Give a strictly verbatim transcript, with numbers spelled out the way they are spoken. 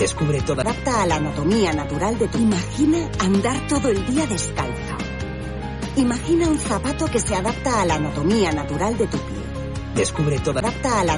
Descubre todo. Adapta a la anatomía natural de tu... Imagina andar todo el día descalzo. Imagina un zapato que se adapta a la anatomía natural de tu pie. Descubre todo. Adapta a la